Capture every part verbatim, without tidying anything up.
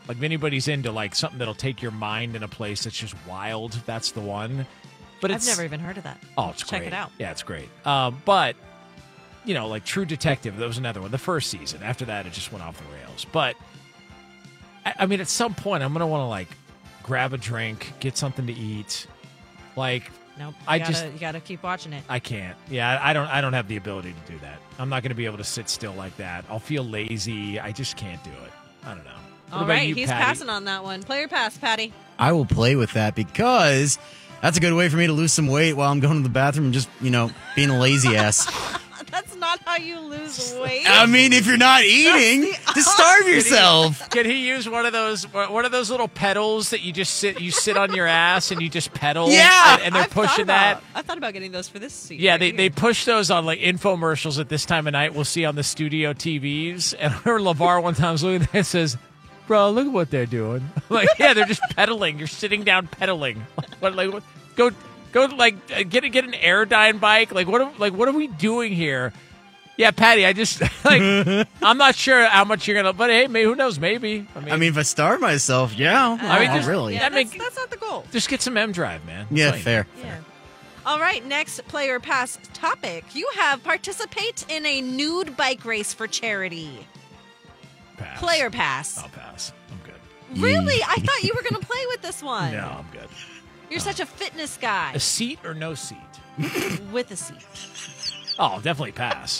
Like, if anybody's into, like, something that'll take your mind in a place that's just wild, that's the one. But I've it's, never even heard of that. Oh, it's Check great. it out. Yeah, it's great. Um, but, you know, like True Detective, that was another one. The first season. After that, it just went off the rails. But, I, I mean, at some point, I'm going to want to, like, grab a drink, get something to eat. Like, Nope. You I gotta, just you gotta keep watching it. I can't. Yeah, I don't. I don't have the ability to do that. I'm not going to be able to sit still like that. I'll feel lazy. I just can't do it. I don't know. What All about right, you, he's Patty? passing on that one. Player pass, Patty. I will play with that because that's a good way for me to lose some weight while I'm going to the bathroom and just, you know, being a lazy ass. That's not how you lose weight. I mean, if you're not eating, just starve yourself. Can he use one of those one of those little pedals that you just sit you sit on your ass and you just pedal? Yeah. and, and they're I've thought pushing about, that. I thought about getting those for this seat. Yeah, right they, here. they push those on like infomercials at this time of night. We'll see on the studio T Vs. And I remember LeVar one time was looking at that and says, "Bro, look at what they're doing." Like, yeah, they're just pedaling. You're sitting down pedaling. What, like, what, go, go, like, uh, get a, get an Airdyne bike. Like, what, are, like, what are we doing here? Yeah, Patty, I just like. I'm not sure how much you're gonna, but hey, maybe who knows? Maybe. I mean, I mean, if I starve myself, yeah. I mean, oh, just- really? Yeah, I mean, that's, that's not the goal. just get some M Drive, man. That's Yeah, all you fair. Yeah. All right, next player pass topic. You have participate in a nude bike race for charity. need. Pass. Player pass. I'll pass. I'm good. Really? I thought you were going to play with this one. No, I'm good. You're such a fitness guy A seat or no seat? with a seat. Oh, definitely pass.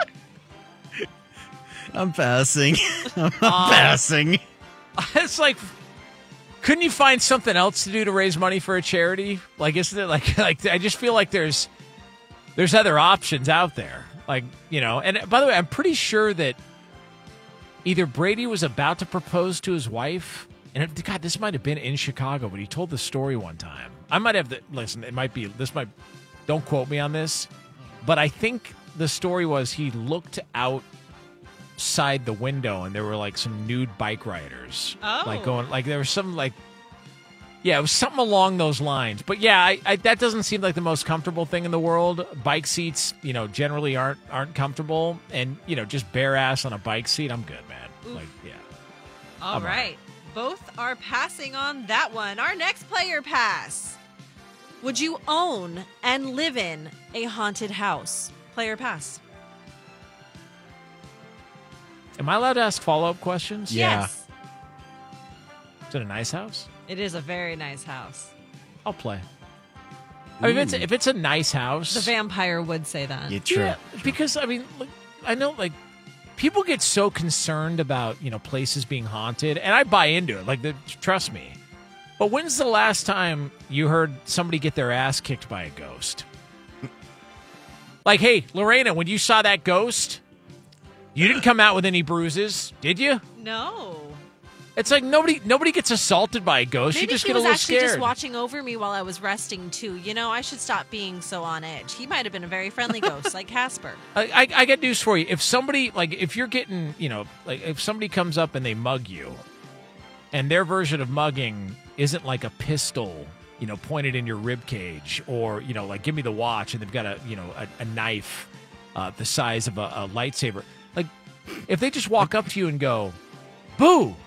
I'm passing. I'm Uh, passing. It's like, couldn't you find something else to do to raise money for a charity? Like, isn't it like, like I just feel like there's, there's other options out there. Like, you know, and by the way, I'm pretty sure that either Brady was about to propose to his wife, and it, God, this might have been in Chicago, but he told the story one time. I might have the listen. It might be this might. Don't quote me on this, but I think the story was he looked outside the window and there were like some nude bike riders, Oh. like going like there was some like. Yeah, it was something along those lines. But yeah, I, I, that doesn't seem like the most comfortable thing in the world. Bike seats, you know, generally aren't aren't comfortable, and you know, just bare ass on a bike seat, I'm good, man. Oof. Like, yeah, All I'm all right. Both are passing on that one. Our next player pass. Would you own and live in a haunted house? Player pass. am I allowed to ask follow up questions? Yeah. Yes. Is it a nice house? It is a very nice house. I'll play. I mean, if it's if it's a nice house, The vampire would say that. Yeah, true. yeah, because I mean, look, I know like people get so concerned about you know places being haunted, and I buy into it. Like, the, trust me. But when's the last time you heard somebody get their ass kicked by a ghost? Like, hey, Lorena, when you saw that ghost, you didn't come out with any bruises, did you? No. It's like nobody nobody gets assaulted by a ghost. Maybe you just he get a was little actually scared. just watching over me while I was resting too. You know, I should stop being so on edge. He might have been a very friendly ghost, like Casper. I, I, I got news for you. If somebody, like, if you're getting, you know, like, if somebody comes up and they mug you, and their version of mugging isn't like a pistol, you know, pointed in your rib cage, or, you know, like, give me the watch, and they've got a, you know, a, a knife uh, the size of a, a lightsaber. Like, if they just walk up to you and go, boo!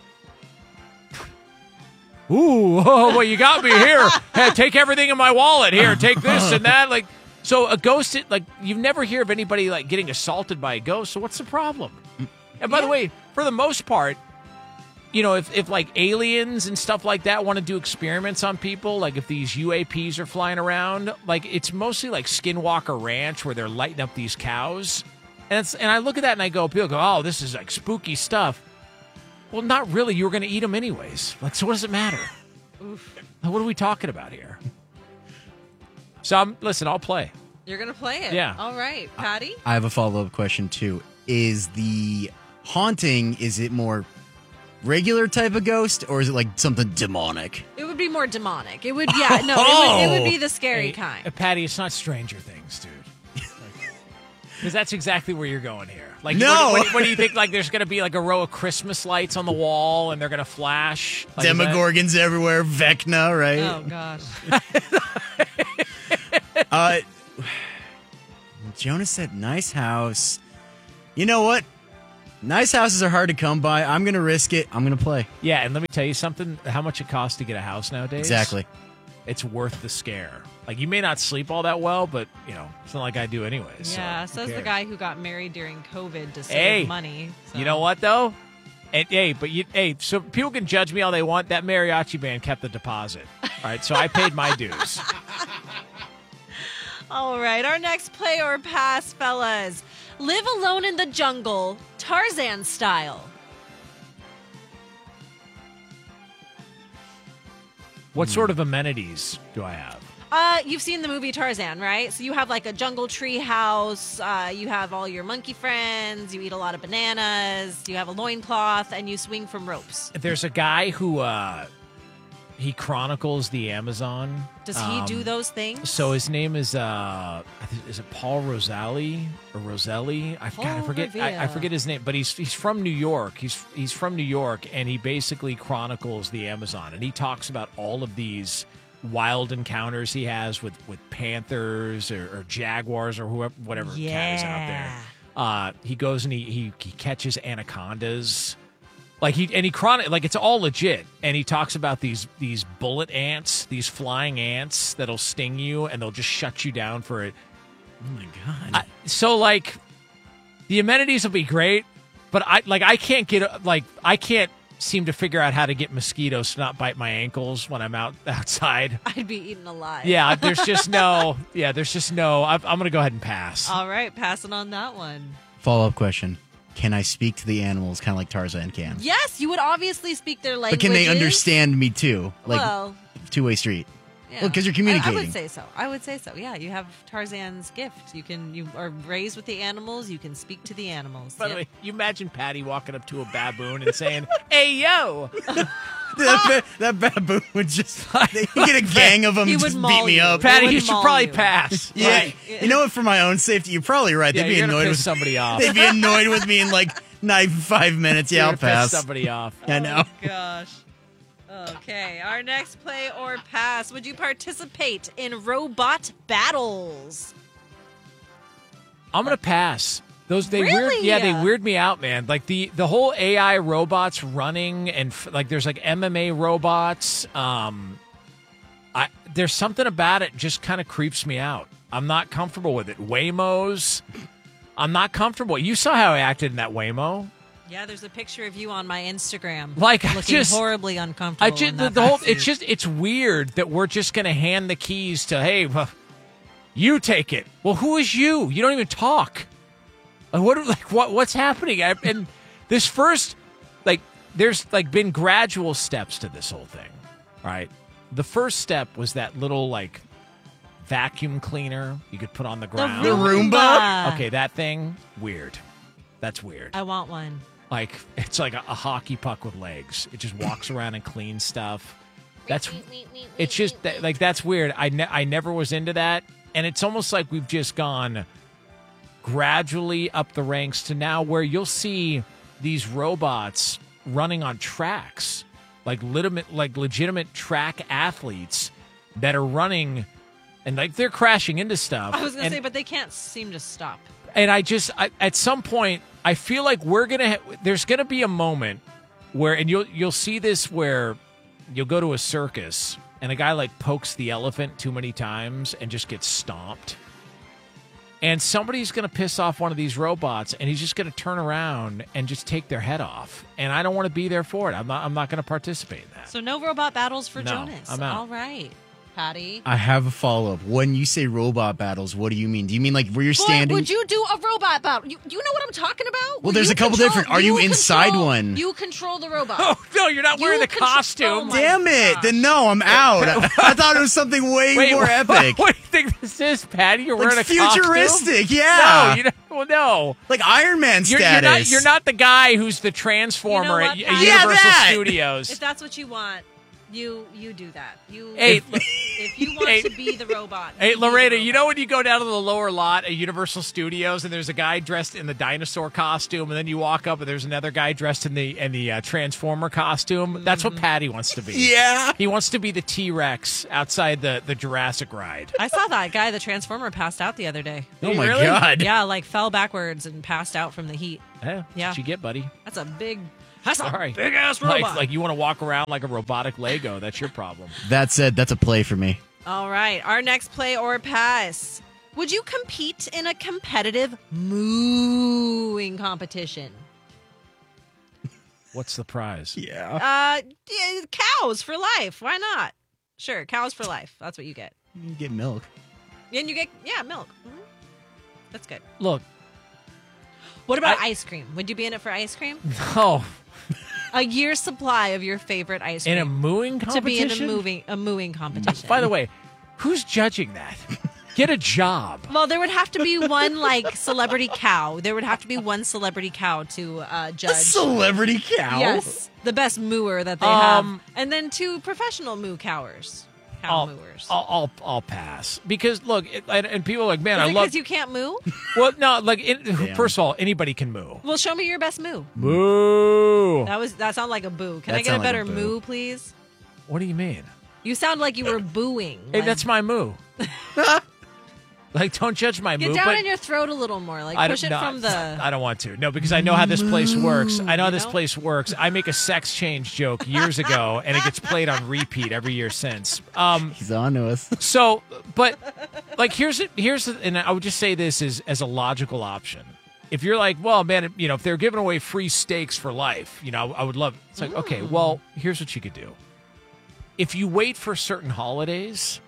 Ooh, oh, well, you got me here. Hey, take everything in my wallet. Here, take this and that. Like, so a ghost, like, you never hear of anybody, like, getting assaulted by a ghost. So what's the problem? And by the way, for the most part, you know, if, if like, aliens and stuff like that want to do experiments on people, like, if these U A Ps are flying around, like, it's mostly like Skinwalker Ranch where they're lighting up these cows. And it's, and I look at that and I go, people go, oh, this is, like, spooky stuff. Well, not really. You were going to eat them anyways. Like, so what does it matter? Oof. What are we talking about here? So, I'm, listen, I'll play. You're going to play it? Yeah. All right. Patty? I have a follow-up question, too. Is the haunting, is it more regular type of ghost, or is it like something demonic? It would be more demonic. It would, yeah, no, it would, it would be the scary Hey, kind. uh, Patty, it's not Stranger Things, dude. Because that's exactly where you're going here. Like, No! What, what, what do you think? Like, there's going to be like a row of Christmas lights on the wall, and they're going to flash. Like, is that- Demogorgons everywhere, Vecna, right? Oh, gosh. Uh, Jonas said, nice house. You know what? Nice houses are hard to come by. I'm going to risk it. I'm going to play. Yeah, and let me tell you something. How much it costs to get a house nowadays? Exactly. It's worth the scare. Like, you may not sleep all that well, but, you know, it's not like I do anyways. Yeah, so who says the cares? guy who got married during COVID to save Hey, money. So. You know what, though? And, hey, but you, hey, so people can judge me all they want. That mariachi band kept the deposit. All right, so I paid my dues. All right, our next play or pass, fellas. Live alone in the jungle, Tarzan style. What sort of amenities do I have? Uh, you've seen the movie Tarzan, right? So you have like a jungle tree house. Uh, you have all your monkey friends. You eat a lot of bananas. You have a loincloth, and you swing from ropes. There's a guy who uh, he chronicles the Amazon. Does he Um, do those things? So his name is uh, I think- is it Paul Roselli or Roselli? I, God, I Paul forget. I, I Revere. forget his name, but he's he's from New York. He's he's from New York, and he basically chronicles the Amazon, and he talks about all of these wild encounters he has with with panthers or, or jaguars or whoever whatever cat is out there. Yeah. Uh, he goes and he, he he catches anacondas. Like he and he chronic like it's all legit, and he talks about these these bullet ants, these flying ants that'll sting you and they'll just shut you down for it. Oh, my God. I, so like the amenities will be great, but I like I can't get like I can't seem to figure out how to get mosquitoes to not bite my ankles when I'm out outside. I'd be eaten alive. Yeah, there's just no. Yeah, there's just no. I'm, I'm gonna go ahead and pass. All right, passing on that one. Follow-up question. Can I speak to the animals kind of like Tarzan can? Yes, you would obviously speak their language. But can they understand me too? Like, well, two-way street. yeah. Well, 'cause you're I- communicating. I, would say so. I would say so. Yeah, you have Tarzan's gift. You can you are raised with the animals. You can speak to the animals. By the Yep. way, you imagine Patty walking up to a baboon and saying, "Hey, yo." that, ba- that baboon would just you get a gang of them He and would just maul beat me you. up. Pat- Patty, would you should maul probably you. pass. Yeah, Right. you know what? For my own safety, you're probably right. Yeah, They'd be you're gonna annoyed piss with somebody off. They'd be annoyed with me in like not even five minutes. Yeah, You're I'll gonna piss pass. somebody off. I know. Oh, gosh. Okay, our next play or pass. Would you participate in robot battles? I'm gonna pass. Those they weird, Really? yeah, they weird me out, man. Like the the whole A I robots running and f- like there's like M M A robots. Um, I there's something about it just kind of creeps me out. I'm not comfortable with it. Waymos, I'm not comfortable. You saw how I acted in that Waymo. Yeah, there's a picture of you on my Instagram. Like, I looking just- horribly uncomfortable. I just in the, that the whole backseat. it's just it's weird that we're just gonna hand the keys to hey, well, you take it. Well, who is you? You don't even talk. Like what? Like what? What's happening? I, and this first, like, there's like been gradual steps to this whole thing, right? The first step was that little like vacuum cleaner you could put on the the ground. The Roomba? Okay, that thing weird. That's weird. I want one. Like it's like a, a hockey puck with legs. It just walks around and cleans stuff. That's it's just that, like that's weird. I ne- I never was into that, and it's almost like we've just gone gradually up the ranks to now where you'll see these robots running on tracks, like legitimate like legitimate track athletes that are running, and like they're crashing into stuff. I was going to and- say, but they can't seem to stop. and I just I, at some point I feel like we're gonna ha- there's gonna be a moment where and you'll you'll see this where you'll go to a circus and a guy like pokes the elephant too many times and just gets stomped, and somebody's gonna piss off one of these robots and he's just gonna turn around and just take their head off, and I don't want to be there for it. I'm not I'm not gonna participate in that. So no robot battles for No, Jonas. I'm out. All right, Patty. I have a follow-up. When you say robot battles, what do you mean? Do you mean like where you're Boy, standing? would you do a robot battle? You, you know what I'm talking about? Well, there's You a couple control- different- are you inside control- one? You control the robot. Oh no, you're not You wearing the control- costume. Oh, my Damn it! gosh. Then no, I'm out. I, I thought it was something way Wait, more what, epic. What do you think this is, Patty? You're Like wearing a costume? futuristic, yeah. No, you don't, well, no. Like Iron Man You're, status. you're not. You're not the guy who's the transformer You know at, what, at Pat? Yeah, Universal that. Studios. If that's what you want, You you do that. You Hey, if, if you want hey. to be the robot. Hey, you be the Loretta, you know robot. when you go down to the lower lot at Universal Studios and there's a guy dressed in the dinosaur costume, and then you walk up and there's another guy dressed in the in the uh, Transformer costume? That's what Patty wants to be. Yeah. He wants to be the T-Rex outside the, the Jurassic ride. I saw that guy, the Transformer, passed out the other day. Oh my Really? god. Yeah, like fell backwards and passed out from the heat. Yeah, that's Yeah. what you get, buddy. That's a big. That's a Sorry. big ass Like, robot. like you want to walk around like a robotic Lego. That's your problem. That said, that's a play for me. All right, our next play or pass. Would you compete in a competitive mooing competition? What's the prize? Yeah. Uh, yeah, cows for life. Why not? Sure, cows for life. That's what you get. You get milk. And you get, yeah, milk. Mhm. That's good. Look, What about I- ice cream? Would you be in it for ice cream? oh, A year's supply of your favorite ice cream. in a mooing to competition? be in a moving a mooing competition. By the way, who's judging that? Get a job. well, there would have to be one like celebrity cow. There would have to be one celebrity cow to uh, A judge. celebrity cow. Yes, the best mooer that they Um, have, and then two professional moo cowers, cow I'll, mooers. I'll, I'll, I'll pass. Because, look, it, and, and people are like, man, Is I it love... because you can't moo? Well, no, like, it, first of all, anybody can moo. Well, show me your best moo. Moo. That was that sounded like a boo. Can That I get a sounded like better a boo. moo, please? What do you mean? You sound like you were booing. Hey, like- that's my moo. Like, don't judge my Get moo. down but in your throat a little more. Like I push don't, it no, from the. I don't want to. No, because I know how this place works. I know how You this know? place works. I make a sex change joke years ago, and it gets played on repeat every year since. Um, He's on to us. so, but like, here's it. Here's, and I would just say this is as a logical option. If you're like, well, man, you know, if they're giving away free steaks for life, you know, I would love. It's like, okay, well, here's what you could do. If you wait for certain holidays,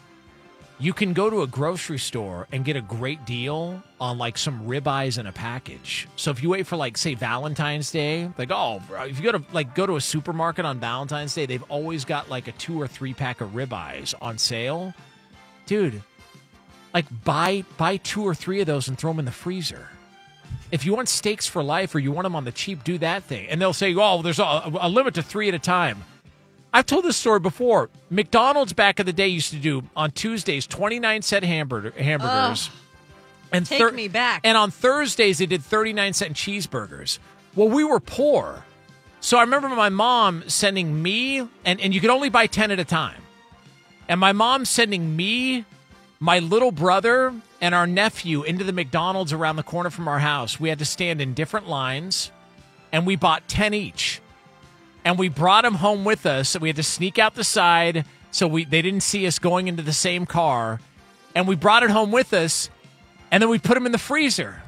you can go to a grocery store and get a great deal on like some ribeyes in a package. So if you wait for like say Valentine's Day, like oh, if you go to like go to a supermarket on Valentine's Day, they've always got like a two or three pack of ribeyes on sale. Dude, like buy buy two or three of those and throw them in the freezer. If you want steaks for life or you want them on the cheap, do that thing. And they'll say, oh, there's a, a limit to three at a time. I've told this story before. McDonald's back in the day used to do on Tuesdays twenty-nine cent hamburger hamburgers. and Take thir- me back. And on Thursdays they did thirty-nine cent cheeseburgers. Well, we were poor. So I remember my mom sending me and, and you could only buy ten at a time. And my mom sending me, my little brother, and our nephew into the McDonald's around the corner from our house. We had to stand in different lines, and we bought ten each. And we brought them home with us. So we had to sneak out the side so we they didn't see us going into the same car. And we brought it home with us, and then we put them in the freezer.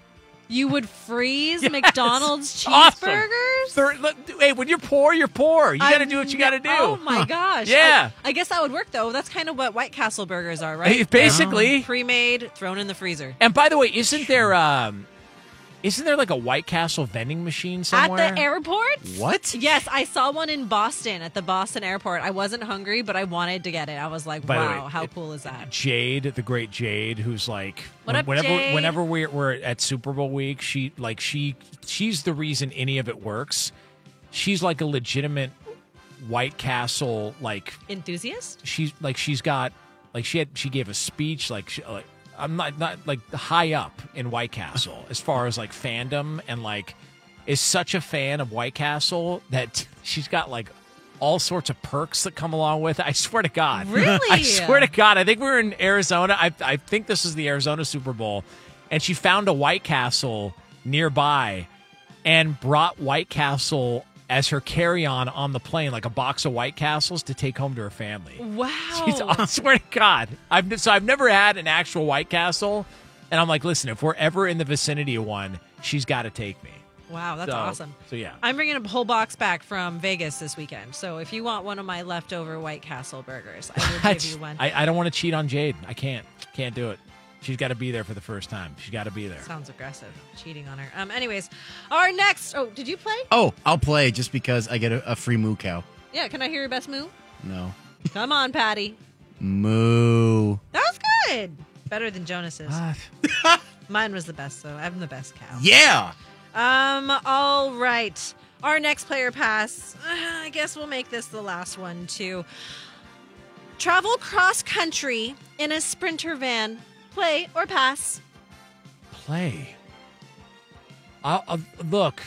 You would freeze Yes. McDonald's Awesome. cheeseburgers? Thir- look, hey, when you're poor, you're poor. You got to I've do what you ne- got to do. Oh my gosh! Yeah. I, I guess that would work though. That's kind of what White Castle burgers are, right? Hey, basically. Pre-made, thrown in the freezer. And by the way, isn't there um, isn't there like a White Castle vending machine somewhere? At the airport? What? Yes, I saw one in Boston at the Boston airport. I wasn't hungry, but I wanted to get it. I was like, By the wow, way, how it- cool is that? Jade, the great Jade, who's like What up, whenever Jade? whenever we're, we're at Super Bowl week, she like she she's the reason any of it works. She's like a legitimate White Castle like Enthusiast? she's like she's got like she had she gave a speech like she, like I'm not not like high up in White Castle as far as like fandom and like is such a fan of White Castle that she's got like all sorts of perks that come along with it. I swear to God. Really? I swear to God. I think we were in Arizona. I I think this is the Arizona Super Bowl, and she found a White Castle nearby and brought White Castle as her carry-on on the plane, like a box of White Castles to take home to her family. Wow. She's, I swear to God, I've so I've never had an actual White Castle, and I'm like, listen, if we're ever in the vicinity of one, she's got to take me. Wow, that's So- awesome. So yeah, I'm bringing a whole box back from Vegas this weekend. So if you want one of my leftover White Castle burgers, I will give you one. I, I don't want to cheat on Jade. I can't, can't do it. She's got to be there for the first time. She's got to be there. Sounds aggressive, cheating on her. Um. Anyways, our next. Oh, did you play? Oh, I'll play just because I get a, a free moo cow. Yeah. Can I hear your best move? No. Come on, Patty. Moo. That was good. Better than Jonas's. Mine was the best, though. I'm the best cow. Yeah. Um. All right. Our next player pass, uh, I guess we'll make this the last one, too. Travel cross country in a Sprinter van. Play or pass? Play. I'll, I'll, look,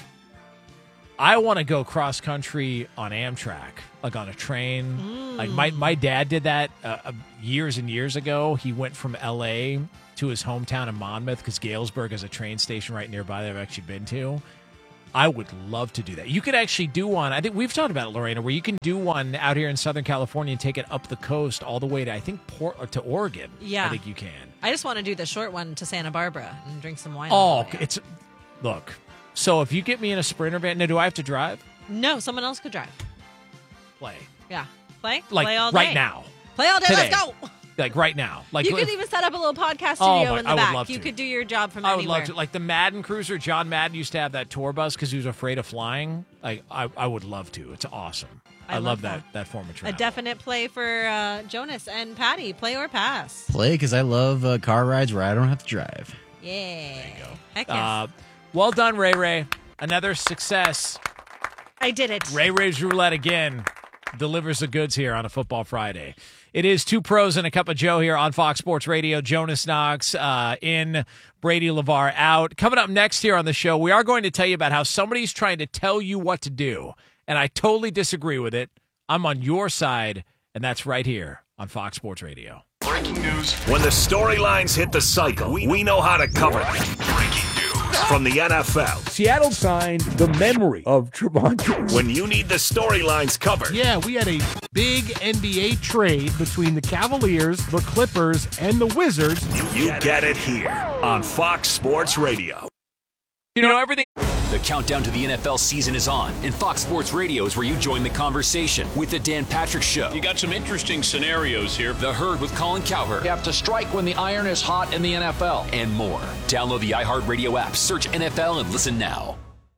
I want to go cross country on Amtrak, like on a train. Mm. Like my, my dad did that uh, uh, years and years ago. He went from L A to his hometown in Monmouth because Galesburg is a train station right nearby that I've actually been to. I would love to do that. You could actually do one. I think we've talked about it, Lorena, where you can do one out here in Southern California and take it up the coast all the way to, I think, Port, or to Oregon. Yeah. I think you can. I just want to do the short one to Santa Barbara and drink some wine. Oh, it's look. So if you get me in a Sprinter van, now do I have to drive? No, someone else could drive. Play. Yeah. Play? Like Play all day. right now. Play all day. Today. Let's go. Like right now. Like you could even set up a little podcast Oh, studio my- in the I would back. love You to. could do your job from I would anywhere. love to. Like the Madden Cruiser, John Madden used to have that tour bus because he was afraid of flying. Like I, I would love to. It's awesome. I I, love love that. that that form of A travel. definite play for uh, Jonas and Patty. Play or pass? Play because I love uh, car rides where I don't have to drive. Yeah. There you go. Heck yes. Uh, well done, Ray Ray. Another success. I did it. Ray Ray's Roulette again delivers the goods here on a Football Friday. It is Two Pros and a Cup of Joe here on Fox Sports Radio. Jonas Knox uh, in, Brady LeVar out. Coming up next here on the show, we are going to tell you about how somebody's trying to tell you what to do, and I totally disagree with it. I'm on your side, and that's right here on Fox Sports Radio. Breaking news. When the storylines hit the cycle, we, we know how to cover them. Breaking news from the N F L. Seattle signed the memory of Trevon. When you need the storylines covered. Yeah, we had a big N B A trade between the Cavaliers, the Clippers, and the Wizards. You, you get it here on Fox Sports Radio. You know, everything. The countdown to the N F L season is on, and Fox Sports Radio is where you join the conversation with the Dan Patrick Show. You got some interesting scenarios here. The Herd with Colin Cowherd. You have to strike when the iron is hot in the N F L. And more. Download the iHeartRadio app, search N F L, and listen now.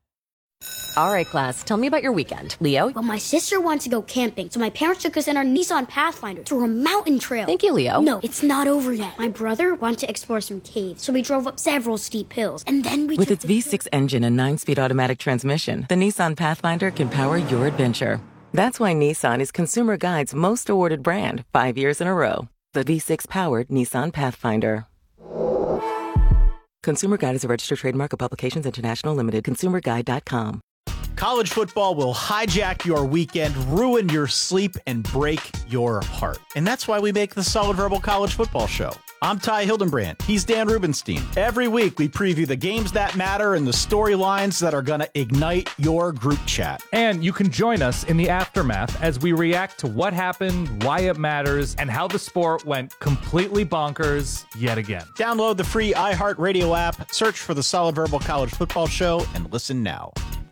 All right, class, tell me about your weekend. Leo? Well, my sister wanted to go camping, so my parents took us in our Nissan Pathfinder through a mountain trail. Thank you, Leo. No, it's not over yet. My brother wanted to explore some caves, so we drove up several steep hills, and then we With took its the V six engine and nine-speed automatic transmission, the Nissan Pathfinder can power your adventure. That's why Nissan is Consumer Guide's most awarded brand five years in a row. The V six-powered Nissan Pathfinder. Consumer Guide is a registered trademark of Publications International Limited. consumer guide dot com. College football will hijack your weekend, ruin your sleep, and break your heart. And that's why we make the Solid Verbal College Football Show. I'm Ty Hildenbrand. He's Dan Rubenstein. Every week, we preview the games that matter and the storylines that are going to ignite your group chat. And you can join us in the aftermath as we react to what happened, why it matters, and how the sport went completely bonkers yet again. Download the free iHeartRadio app, search for the Solid Verbal College Football Show, and listen now.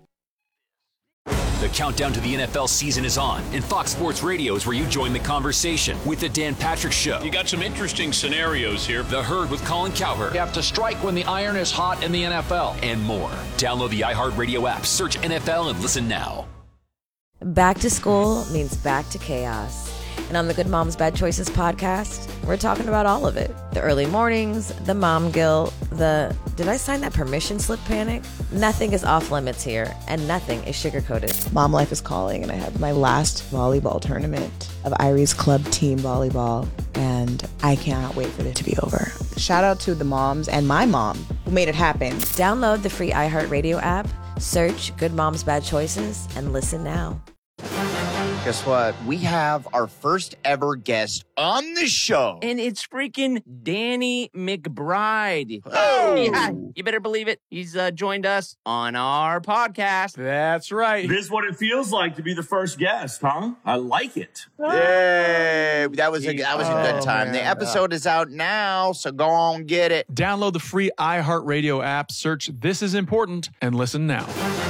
The countdown to the N F L season is on, and Fox Sports Radio is where you join the conversation with the Dan Patrick Show. You got some interesting scenarios here. The Herd with Colin Cowherd. You have to strike when the iron is hot in the N F L. And more. Download the iHeartRadio app, search N F L, and listen now. Back to school means back to chaos. And on the Good Moms Bad Choices podcast, we're talking about all of it. The early mornings, the mom guilt, the did I sign that permission slip panic? Nothing is off limits here, and nothing is sugar-coated. Mom life is calling, and I have my last volleyball tournament of Irie's Club Team Volleyball, and I cannot wait for it to be over. Shout out to the moms and my mom who made it happen. Download the free iHeartRadio app, search Good Moms Bad Choices, and listen now. Guess what? We have our first ever guest on the show. And it's freaking Danny McBride. Oh! Yeah, you better believe it. He's uh, joined us on our podcast. That's right. This is what it feels like to be the first guest, huh? I like it. Yay! That was a, that was a good time. Oh, the man. episode is out now, so go on get it. Download the free iHeartRadio app, search This Is Important, and listen now.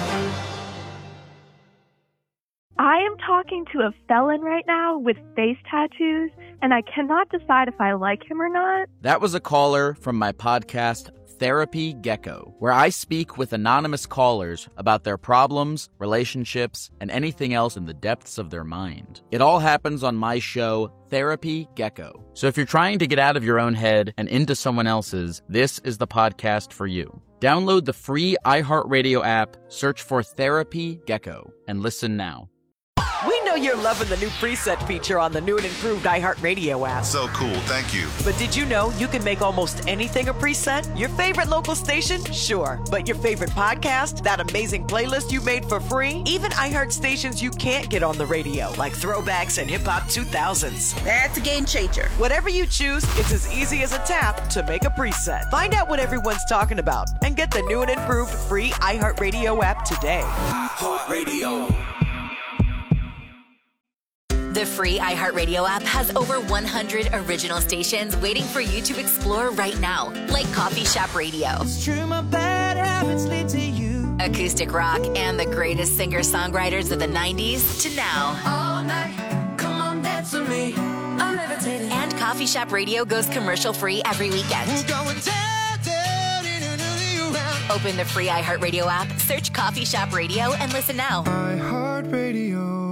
I am talking to a felon right now with face tattoos, and I cannot decide if I like him or not. That was a caller from my podcast, Therapy Gecko, where I speak with anonymous callers about their problems, relationships, and anything else in the depths of their mind. It all happens on my show, Therapy Gecko. So if you're trying to get out of your own head and into someone else's, this is the podcast for you. Download the free iHeartRadio app, search for Therapy Gecko, and listen now. We know you're loving the new preset feature on the new and improved iHeartRadio app. So cool, thank you. But did you know you can make almost anything a preset? Your favorite local station? Sure. But your favorite podcast? That amazing playlist you made for free? Even iHeart stations you can't get on the radio, like Throwbacks and Hip Hop two thousands. That's a game changer. Whatever you choose, it's as easy as a tap to make a preset. Find out what everyone's talking about and get the new and improved free iHeartRadio app today. iHeartRadio. The free iHeartRadio app has over one hundred original stations waiting for you to explore right now, like Coffee Shop Radio, It's true, my bad habits lead to you. acoustic rock, and the greatest singer-songwriters of the nineties to now. All night, come on, dance with me. I'm levitating. And Coffee Shop Radio goes commercial-free every weekend. We're going down, down, in and around. Open the free iHeartRadio app, search Coffee Shop Radio, and listen now. iHeartRadio.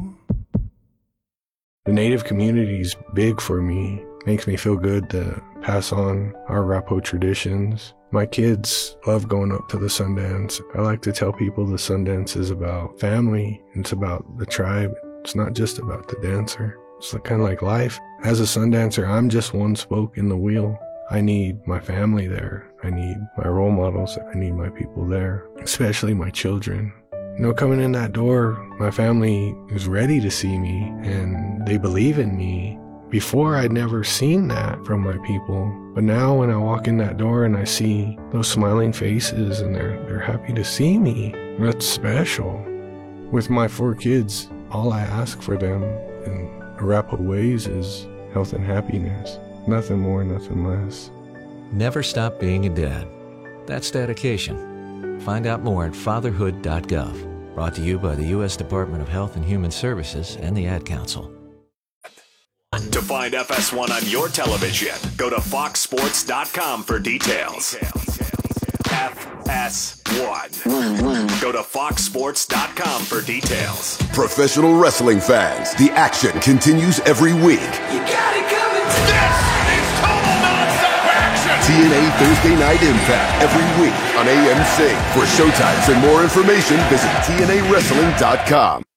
The Native community is big for me. Makes me feel good to pass on our Arapaho traditions. My kids love going up to the Sundance. I like to tell people the Sundance is about family. It's about the tribe. It's not just about the dancer. It's kind of like life. As a Sundancer, I'm just one spoke in the wheel. I need my family there. I need my role models. I need my people there, especially my children. You know, coming in that door, my family is ready to see me and they believe in me. Before, I'd never seen that from my people. But now when I walk in that door and I see those smiling faces and they're, they're happy to see me, that's special. With my four kids, all I ask for them in Arapaho ways is health and happiness. Nothing more, nothing less. Never stop being a dad. That's dedication. Find out more at fatherhood dot gov. Brought to you by the U S Department of Health and Human Services and the Ad Council. To find F S one on your television, go to fox sports dot com for details. F S one. Go to fox sports dot com for details. Professional wrestling fans, the action continues every week. You got it coming. This is total nonstop action. T N A Thursday Night Impact every week on A M C. For showtimes and more information, visit T N A wrestling dot com.